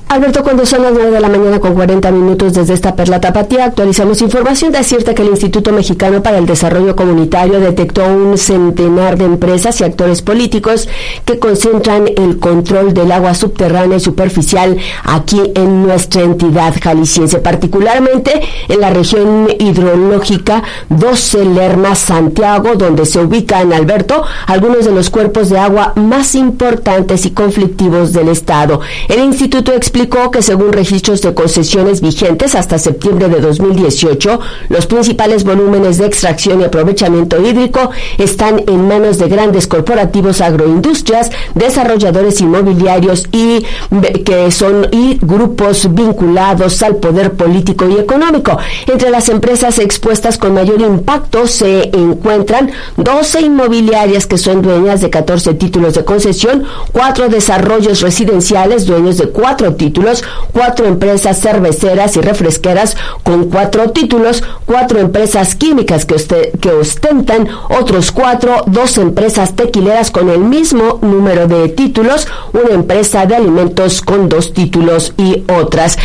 Alberto, cuando son las 9 de la mañana con 40 minutos desde esta Perla Tapatía, actualizamos información. Da cierta que el Instituto Mexicano para el Desarrollo Comunitario detectó un centenar de empresas y actores políticos que concentran el control del agua subterránea y superficial aquí en nuestra entidad jalisciense, particularmente en la región hidrológica 12 Lerma Santiago, donde se ubican, Alberto, algunos de los cuerpos de agua más importantes y conflictivos del estado. El instituto explicó que según registros de concesiones vigentes hasta septiembre de 2018, los principales volúmenes de extracción y aprovechamiento hídrico están en manos de grandes corporativos agroindustrias, desarrolladores inmobiliarios y grupos vinculados al poder político y económico. Entre las empresas expuestas con mayor impacto se encuentran 12 inmobiliarias que son dueñas de 14 títulos de concesión, 4 desarrollos residenciales dueños de 4 títulos, 4 empresas cerveceras y refresqueras con 4 títulos, 4 empresas químicas que ostentan otros 4, 2 empresas tequileras con el mismo número de títulos, una empresa de alimentos con 2 títulos y otras.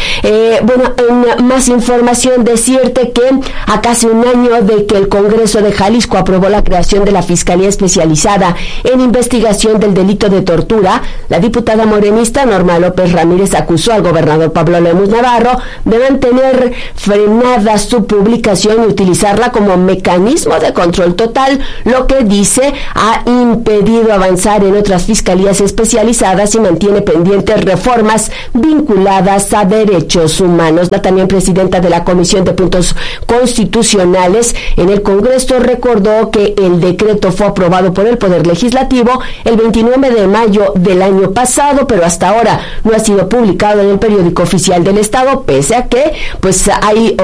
En más información, decirte que a casi un año de que el Congreso de Jalisco aprobó la creación de la Fiscalía Especializada en Investigación del Delito de Tortura, la diputada morenista Norma López Ramírez acusó al gobernador Pablo Lemus Navarro de mantener frenada su publicación y utilizarla como mecanismo de control total, lo que dice ha impedido avanzar en otras fiscalías especializadas y mantiene pendientes reformas vinculadas a derechos humanos. La también presidenta de la Comisión de Puntos Constitucionales en el Congreso recordó que el decreto fue aprobado por el Poder Legislativo el 29 de mayo del año pasado, pero hasta ahora no ha sido publicado en el periódico oficial del Estado, pese a que hay